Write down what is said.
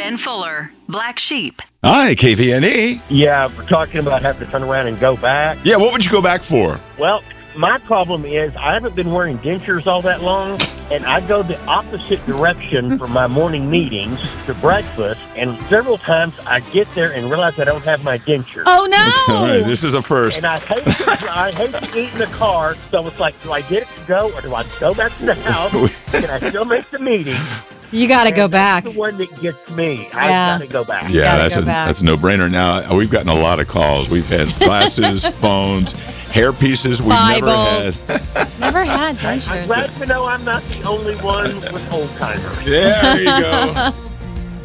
Ken Fuller, Black Sheep. Hi, KVNE. Yeah, we're talking about having to turn around and go back. Yeah, what would you go back for? Well, my problem is I haven't been wearing dentures all that long, and I go the opposite direction for my morning meetings to breakfast, and several times I get there and realize I don't have my dentures. Oh, no. All right, this is a first. And I hate to eat in the car, so it's like, do I get it to go, or do I go back to the house? Can I still make the meeting? You got to go back. That's the one that gets me. I Yeah. got to go back. Yeah, Gotta go back. that's a no-brainer. Now, we've gotten a lot of calls. We've had glasses, phones, hair pieces we've Bibles. never had. Never had I'm dentures. glad to know I'm not the only one with old timers. There you go.